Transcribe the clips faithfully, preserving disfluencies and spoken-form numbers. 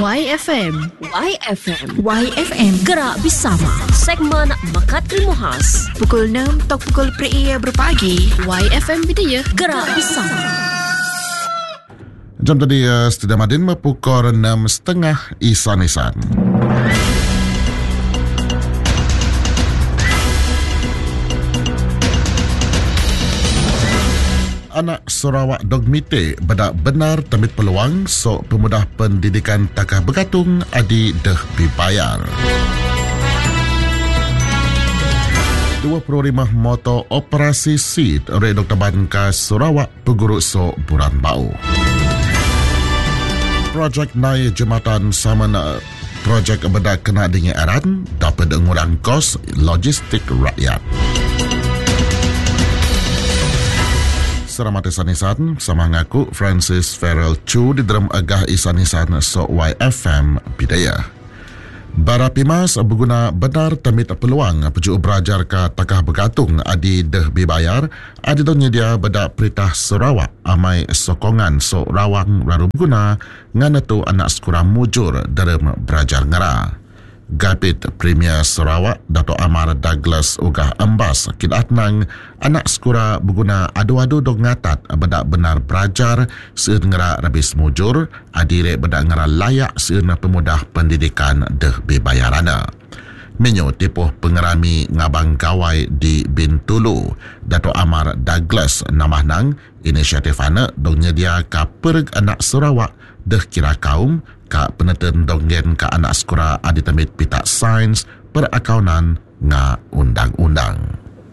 Y F M. Y F M. Y F M. Gerak bersama. Segmen Mekat Ilmu Khas. Pukul enam atau pukul pria berpagi. Y F M Bidayah. Gerak bersama. Jam tadi uh, Setia Madin pukul enam setengah isan-isan. Anak Sarawak Dogmite bedak benar temit peluang sok pemudah pendidikan takah bergantung adi deh dibayar. dua puluh lima motor operasi seed oleh Doktor Banka Sarawak peguruk sok buran bau. Projek naik jembatan sama projek bedak kena dengan eran dapat mengurang kos logistik rakyat. Selamat Isan-Isan, sama ngaku Francis Farrell Chu di dalam agah Isan-Isan so Y F M Bidayah. Bara Pimas berguna benar temit peluang peju berajar ke takah bergantung adi deh dibayar adi tu nyedia bedak Peritah Sarawak amai sokongan so rawang raru berguna ngana tu anak sekolah mujur dalam berajar ngara. Gapit Premier Sarawak Dato' Amar Douglas Ugah Embas kidat nang anak sekura berguna adu-adu dog ngatat bedak benar berajar seun ngera rabis mujur adire bedak ngera layak seun pemudah pendidikan deh bebayarana. Menyo tipuh pengerami ngabang gawai di Bintulu Dato' Amar Douglas namah nang inisiatif anak dog nyedia ka perg anak Sarawak deh kira kaum ka peneten donggen ka anak sekolah adi temit pitak sains perakaunan nga undang-undang.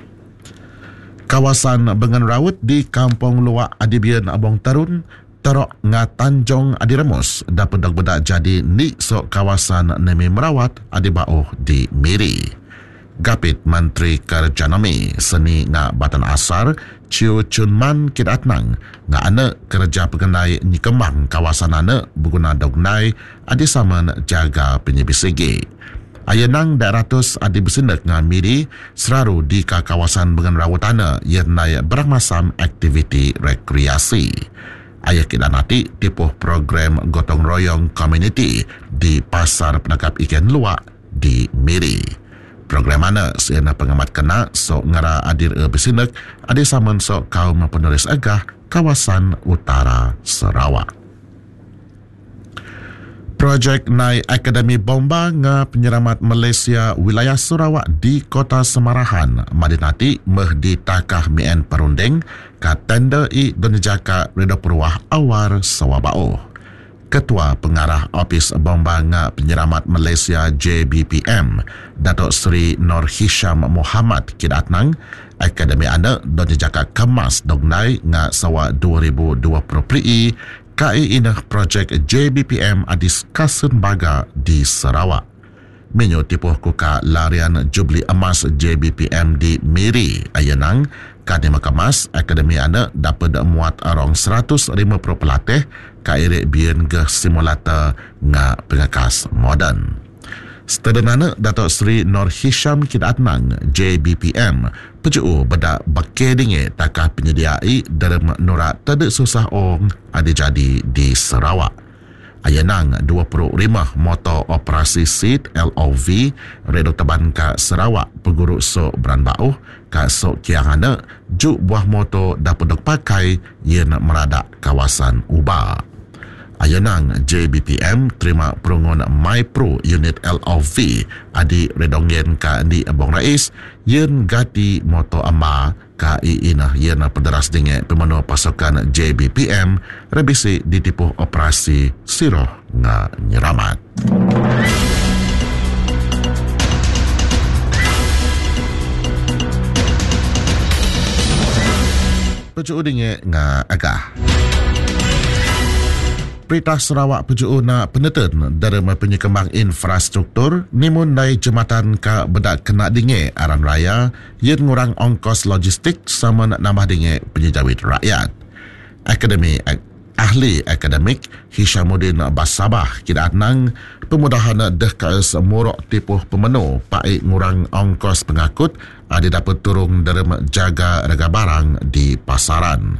Kawasan Bengan Rawut di Kampung Luak Adibian Abong Tarun terok nga Tanjong Adi Remus dapat dog bedak jadi ni sok kawasan Nemi Merawat Adi Bauh di Miri. Gapit Menteri Kerjanami Seni nga Batan Asar Chiu Chun Man kidat nang nga anak kerja pengenai ni kembang kawasan anak berguna dognai adi saman jaga penyebisigi. Ayanang daeratus adi bersindak nga Miri seraru di ka kawasan Bengan Rawutana yang naik bermasam aktiviti rekreasi. Ayah kidat nanti tipuh program gotong royong community di Pasar Penangkap Ikan Luak di Miri. Program mana seena pengamat kena sok ngara adir e bersinak adi saman sok kaum penulis agah kawasan utara Sarawak. Projek Nai Akademi Bomba nga penyeramat Malaysia wilayah Sarawak di Kota Semarahan madinati meh di takah mien perunding ka tender i donjaka Redo Perwah Awar Sawabao. Ketua Pengarah Ofis Bomba nga Penyeramat Malaysia J B P M Datuk Seri Nur Hisham Muhammad kidat nang Akademi anak don jaka kemas dognai nga sawa dua ribu dua puluh pri kai inah projek J B P M adis kasun baga di Sarawak. Menyo tipuh kuka larian Jubli Emas J B P M di Miri ayanang kani makamas Akademi anak dapat muat arong seratus lima puluh pelatih kairik bian ke simulator nga pengakas moden. Setedenana Datuk Seri Nur Hisham kidat nang J B P M peju bedak bakedinge takah penyediai dalam nurak tidak susah ong ada jadi di Sarawak. Ayanang dua puluh lima motor operasi seat L O V Redo Teban ka Sarawak peguruk sok Beranbauh ka sok Kiangana juk buah motor dapat dok pakai yang meradak kawasan Ubah. Ayanang J B P M terima perungun MyPro unit L O V adi redongyen ka di Abong Rais yang gati motor ama ka iinah yang pederas dengan pemenuh pasukan J B P M rebisi ditipuh operasi siroh nga nyeramat. Peju udingnya nga agah. Peritah Sarawak peju na peneten dalam penyekembang infrastruktur nimun nai jembatan ka bedak kena dinge aran raya yang ngurang ongkos logistik sama nak nambah dinge penyejawit rakyat. Akademi Ahli Akademik Hishamuddin Basabah kidat nang pemudahan deh kaes murok tipuh pemenuh pai ngurang ongkos pengakut ada dapat turung dalam jaga rega barang di pasaran.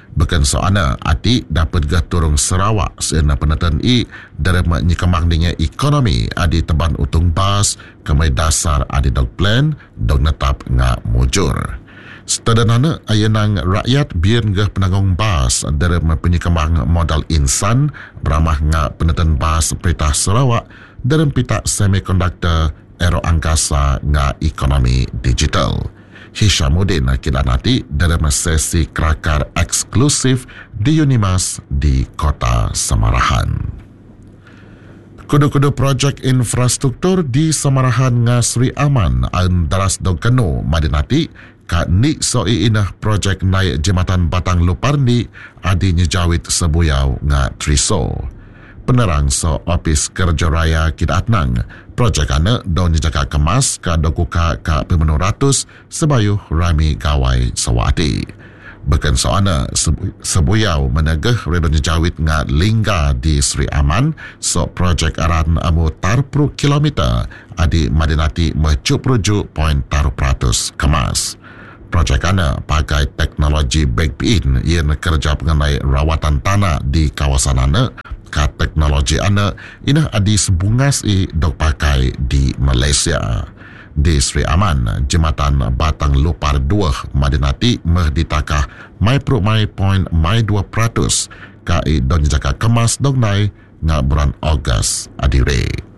Bukan soana ati dapat gaturung Sarawak sena penatan i dari menyikemang dengan ekonomi adi teban utung bas kemai dasar adi dog plan dog netap nga mujur. Setedanana ayenang rakyat biar ngah penanggung bas dari penyikemang modal insan beramah nga penatan bas Perintah Sarawak dalam pita semikonduktor ero angkasa nga ekonomi digital. Hishamuddin kila nanti dalam sesi kelakar eksklusif di Unimas di Kota Samarahan. Kudu-kudu projek infrastruktur di Samarahan nga Sri Aman an daras dog keno madinati ka ni so iinah projek naik jembatan Batang Luparni adi nyejawit sebuyau nga Triso. Penerang so Opis Kerja Raya Kidatnang, projek ane don jaga kemas ka dokuka ka pemenuh ratus sebayuh rami gawai sawati. Bahkan so ane sebuyau menegah redon jawit nga lingga di Sri Aman so projek aran amu tarpru kilometer adi madinati mecup rujuk poin taruh peratus kemas. Projek ane pakai teknologi backpin yang kerja mengenai rawatan tanah di kawasan ane ka teknologi ane inah adi sebungas i dok pakai di Malaysia. Di Sri Aman, jembatan Batang Lupar dua madinati meh ditakah mai pro mai point mai dua peratus ka i don jaka kemas dog nai nga bulan Ogos adire.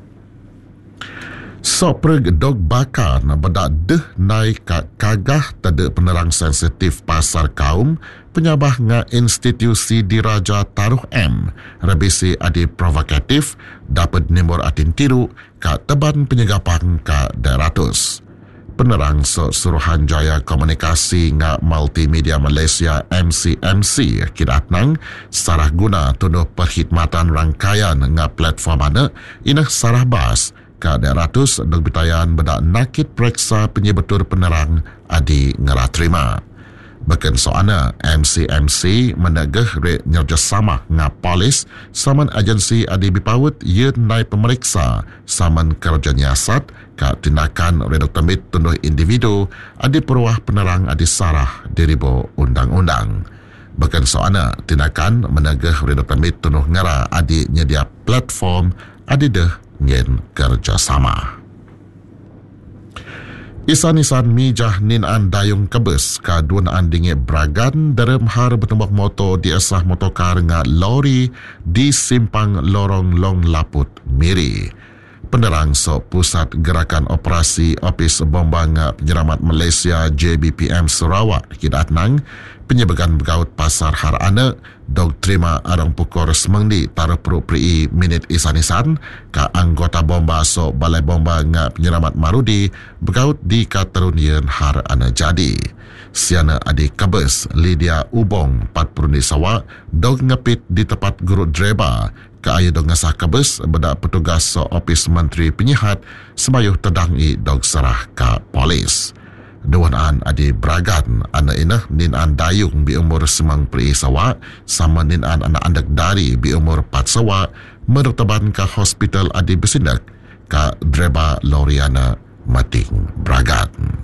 So perg dog bakar na bedak deh naik ka kagah tada penerang sensitif pasar kaum penyabah nga institusi diraja Taruh M rebisi adi provokatif dapat nimur atin tiru ka teban penyegapang ka deratus. Penerang so Suruhanjaya Komunikasi nga Multimedia Malaysia M C M C kidatnang sarah guna tunuh perkhidmatan rangkaian nga platform ana inah sarah bas ka deratus dog bitayan bedak nakit periksa penyebetur penerang adi ngera terima. Bahkan soana M C M C menegah re nyerjasama nga polis saman agensi adi bipawut ye nai pemeriksa saman kerja nyiasat ka tindakan redok temit tunduh individu adi peruah penerang adi sarah diribo undang-undang. Bahkan soana tindakan menegah redok temit tunduh ngera adi nyedia platform adi deh ngen kerjasama. Isan-isan mijah ninan dayung kebes ka duanaan dinge Bragan dalam har bertembak motor di asah motokar nga lori di simpang lorong Long Laput Miri. Penerang so Pusat Gerakan Operasi Opis Bomba nga Penyelamat Malaysia J B P M Sarawak kidatnang penyebagan begaut pasar har ane dog terima arang pukor semengdi taruh peruk pri minit isan-isan ka anggota bomba so Balai Bomba nga Penyelamat Marudi begaut di katerunian har ane jadi. Siana adik kabes Lydia Ubong empat puluh di Sarawak dog ngepit di tempat guru dreba ka ayu dog ngasah kabes bedak petugas so Opis Menteri Penyihat semayuh tedangi dog serah ka polis. Duanaan adi Bragan anak inah ninan dayung bi umur semang pri Sarawak sama ninan anak andak dari bi umur empat Sarawak merteban ka hospital adi besindak ka dreba loriana mating Bragan.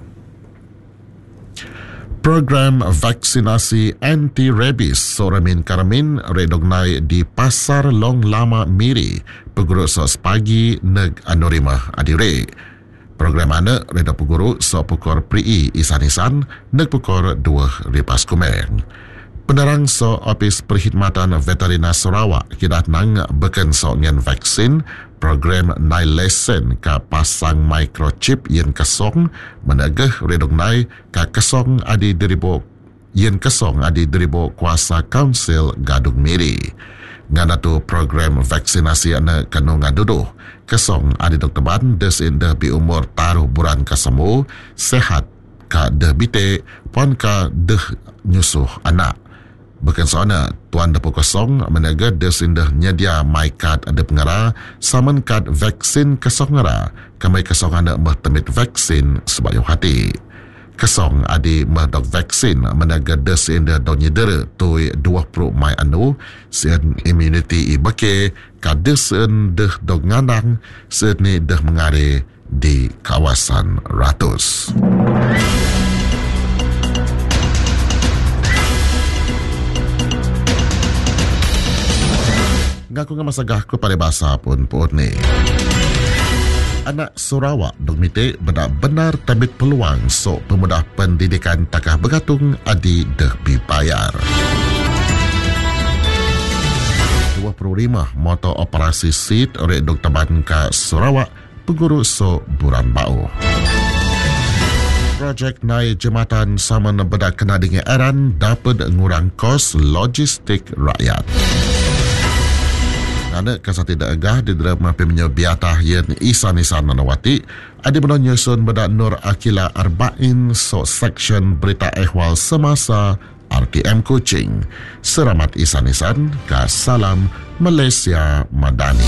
Program vaksinasi anti-rabies Soramin Karamin redognai di Pasar Long Lama Miri peguru so sepagi neg anorimah adire. Program ane reda peguru so pukor pri isan-isan neg pukor dua ripas kumeng. Penerang so Opis Perkhidmatan Veterina Sarawak kidatnang beken so ngen vaksin program nai lesen ka pasang microchip yen kesong menegah redognai ka kesong adi deribo yen kesong adi deribo kuasa Kaunsil Gadung Miri. Ngana tu program vaksinasi ane kanu ngaduduh kesong adi dokter ban desin deh bi umur taruh buran kasemu sehat ka deh bite pon ka deh nyusuh anak. Bahkan soalnya tuan depo kosong menega desindah nyedia my card ada pengara saman kad vaksin kesong ngara kamai kesong anda mah temit vaksin sebayuh hati. Kesong adi mah dok vaksin menega desindah donye dere tui dua puluh mai anu sen immunity ibake kadesen deh dok ngandang sen ni deh mengare di kawasan ratus. ngaku nga masagah ko paribasa pun puot ni. Anak Sarawak dogmite benar-benar tambit peluang so pemudah pendidikan takah bergantung adi deh bibayar. dua puluh lima motor operasi seat oleh Doktor Banka Sarawak pengguru so buran bau. Projek naik jematan sama nebeda kena dengan eran dapat ngurang kos logistik rakyat. Anak kasar tidak agah di dalam pemenya biatah yang isan-isan nanawati ada benar nyusun beda Nur Akila Arba'in so section berita ehwal semasa R T M Kuching. Seramat isan-isan ka salam Malaysia Madani.